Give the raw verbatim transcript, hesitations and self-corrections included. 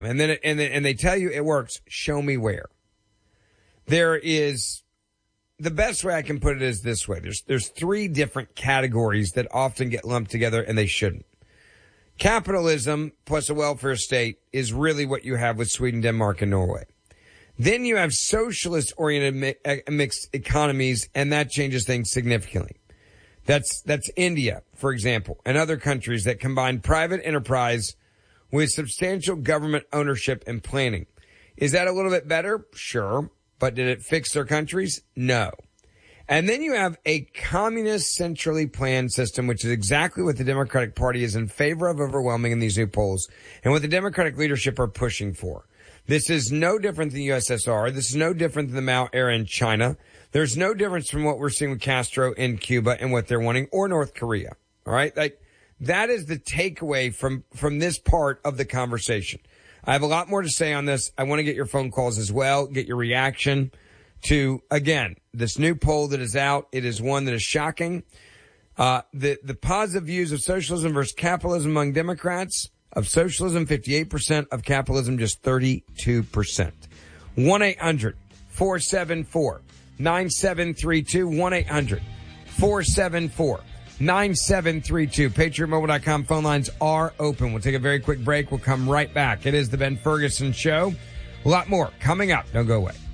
And then, and then, and they tell you it works. Show me where. There is, the best way I can put it is this way. There's, there's three different categories that often get lumped together and they shouldn't. Capitalism plus a welfare state is really what you have with Sweden, Denmark, and Norway. Then you have socialist-oriented mi- mixed economies, and that changes things significantly. That's that's India, for example, and other countries that combine private enterprise with substantial government ownership and planning. Is that a little bit better? Sure. But did it fix their countries? No. And then you have a communist centrally planned system, which is exactly what the Democratic Party is in favor of overwhelming in these new polls and what the Democratic leadership are pushing for. This is no different than the U S S R. This is no different than the Mao era in China. There's no difference from what we're seeing with Castro in Cuba and what they're wanting, or North Korea. All right? Like, that is the takeaway from, from this part of the conversation. I have a lot more to say on this. I want to get your phone calls as well, get your reaction to, again, this new poll that is out. It is one that is shocking. Uh, the, the positive views of socialism versus capitalism among Democrats. Of socialism, fifty-eight percent. Of capitalism, just thirty-two percent. one eight hundred four seven four nine seven three two. one eight hundred four seven four nine seven three two. Patriot Mobile dot com phone lines are open. We'll take a very quick break. We'll come right back. It is the Ben Ferguson Show. A lot more coming up. Don't go away.